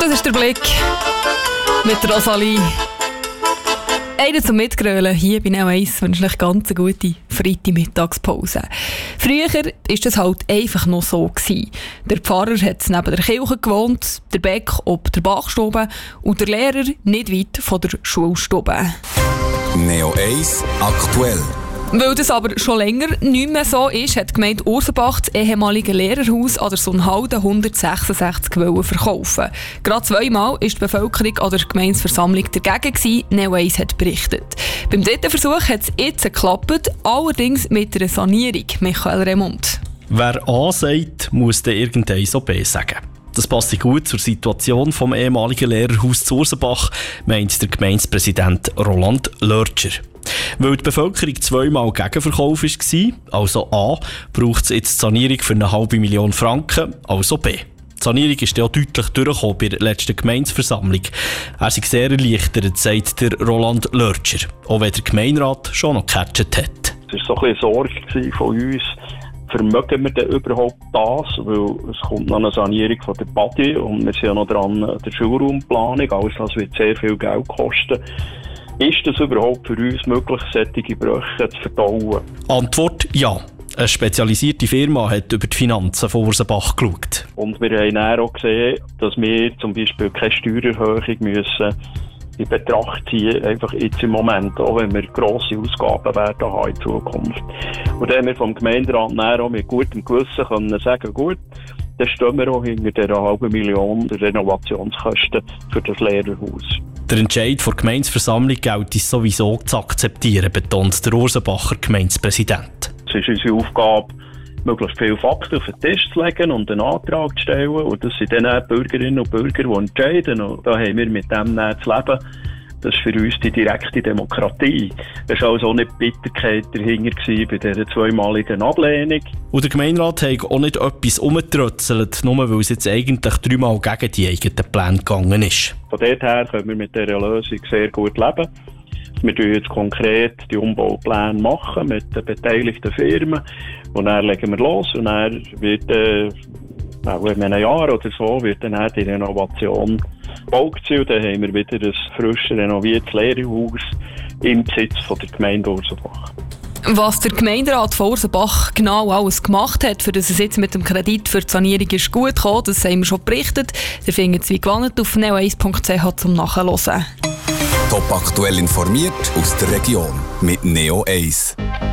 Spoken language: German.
Das ist der Blick mit Rosalie. Einer zum Mitgrölen hier bei Neo 1 wünsche ich ganz eine gute Freitagmittagspause. Früher war das halt einfach noch so gewesen. Der Pfarrer hat neben der Kirche gewohnt, der Beck ob der Bachstube und der Lehrer nicht weit von der Schulstube. Neo 1 aktuell. Weil das aber schon länger nicht mehr so ist, hat die Gemeinde Ursenbach das ehemalige Lehrerhaus an der Sonnhalde 166 verkaufen. Gerade zweimal war die Bevölkerung an der Gemeindeversammlung dagegen gewesen, Neo 1 hat berichtet. Beim dritten Versuch hat es jetzt geklappt, allerdings mit einer Sanierung. Michael Remund. Wer A sagt, muss dann irgendein so B sagen. Das passt gut zur Situation vom ehemaligen Lehrerhaus zu Ursenbach, meint der Gemeindepräsident Roland Lörtscher. Weil die Bevölkerung zweimal gegen Verkauf war, also A, braucht es jetzt die Sanierung für 500.000 Franken, also B. Die Sanierung ist ja deutlich durchgekommen bei der letzten Gemeindeversammlung. Er sei sehr erleichtert, sagt der Roland Lörtscher, auch wenn der Gemeinderat schon noch gecatcht hat. Es war so ein bisschen Sorge von uns. Vermögen wir denn überhaupt das? Weil es kommt noch eine Sanierung von der Badi und wir sind ja noch dran der Schulraumplanung. Alles das wird sehr viel Geld kosten. Ist es überhaupt für uns möglich, solche Brüche zu verdauen? Antwort: ja. Eine spezialisierte Firma hat über die Finanzen von Ursenbach geschaut. Und wir haben dann auch gesehen, dass wir zum Beispiel keine Steuererhöhung müssen in Betracht ziehen, einfach jetzt im Moment, auch wenn wir grosse Ausgaben werden haben in Zukunft. Und dann haben wir vom Gemeinderat dann auch mit gutem Gewissen können sagen, gut, dann stehen wir auch hinter dieser 500.000 der Renovationskosten für das Lehrerhaus. Der Entscheid der Gemeindeversammlung gilt es sowieso zu akzeptieren, betont der Ursenbacher Gemeindepräsident. Es ist unsere Aufgabe, möglichst viele Fakten auf den Tisch zu legen und einen Antrag zu stellen. Und das sind dann die Bürgerinnen und Bürger, die entscheiden. Und da haben wir mit dem zu leben. Das ist für uns die direkte Demokratie. Es war also auch nicht Bitterkeit dahinter bei dieser zweimaligen Ablehnung. Und der Gemeinderat hat auch nicht etwas umgetrötzelt, nur weil es jetzt eigentlich 3-mal gegen die eigenen Pläne gegangen ist. Von dort her können wir mit dieser Lösung sehr gut leben. Wir machen jetzt konkret die Umbaupläne machen mit den beteiligten Firmen. Und dann legen wir los und dann wird auch in einem Jahr oder so wird dann die Renovation gebaut sein. Und dann haben wir wieder ein frisch renoviertes Lehrerhaus im Besitz von der Gemeinde Ursenbach. Was der Gemeinderat von Ursenbach genau alles gemacht hat, für das es jetzt mit dem Kredit für die Sanierung ist gut gekommen, das haben wir schon berichtet. Ihr findet es wie gewohnt auf neo1.ch zum Nachhören. Top aktuell informiert aus der Region mit Neo 1.